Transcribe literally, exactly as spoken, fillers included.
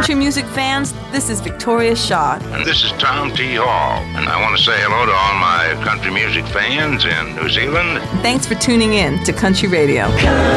country music fans, this is Victoria Shaw. And this is Tom T. Hall. And I want to say hello to all my country music fans in New Zealand. Thanks for tuning in to Country Radio.